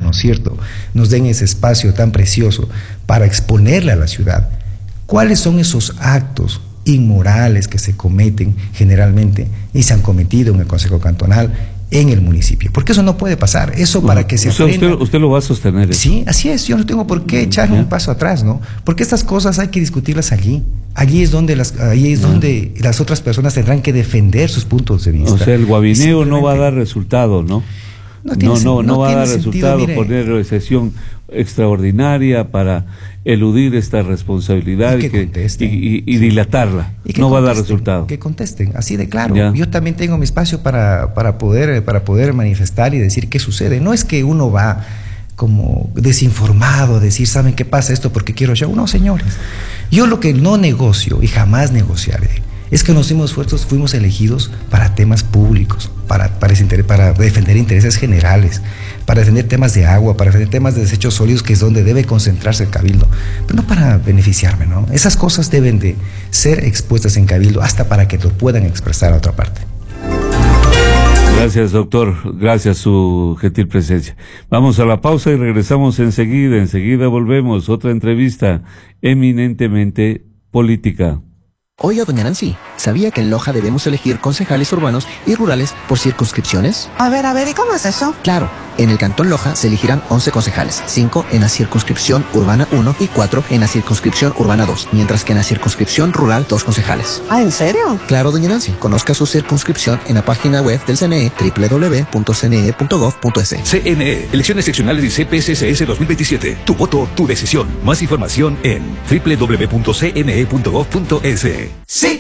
¿no es cierto?, nos den ese espacio tan precioso para exponerle a la ciudad cuáles son esos actos inmorales que se cometen generalmente y se han cometido en el Consejo Cantonal, en el municipio, porque eso no puede pasar. Eso para que se aprenda. Usted lo va a sostener. Sí, así es. Yo no tengo por qué echarme un paso atrás, ¿no? Porque estas cosas hay que discutirlas allí. Allí es donde donde las otras personas tendrán que defender sus puntos de vista. O sea, el guabineo no va a dar resultado, ¿no? No va a dar resultado, mire, poner sesión extraordinaria para eludir esta responsabilidad y dilatarla. No va a dar resultado. Que contesten, así de claro. Ya. Yo también tengo mi espacio para poder manifestar y decir qué sucede. No es que uno va como desinformado, decir, ¿saben qué pasa esto porque quiero yo? No, señores. Yo lo que no negocio y jamás negociaré es que fuimos elegidos para temas públicos, para defender intereses generales, para defender temas de agua, para defender temas de desechos sólidos, que es donde debe concentrarse el Cabildo, pero no para beneficiarme, ¿no? Esas cosas deben de ser expuestas en Cabildo hasta para que lo puedan expresar a otra parte. Gracias, doctor. Gracias su gentil presencia. Vamos a la pausa y regresamos enseguida. Enseguida volvemos. Otra entrevista eminentemente política. Oiga, doña Nancy, ¿sabía que en Loja debemos elegir concejales urbanos y rurales por circunscripciones? A ver, ¿y cómo es eso? Claro, en el Cantón Loja se elegirán 11 concejales, 5 en la circunscripción urbana 1 y 4 en la circunscripción urbana 2, mientras que en la circunscripción rural 2 concejales. ¿Ah, en serio? Claro, doña Nancy, conozca su circunscripción en la página web del CNE, www.cne.gov.es. CNE, Elecciones Seccionales y CPSS 2027. Tu voto, tu decisión. Más información en www.cne.gov.es. Sí.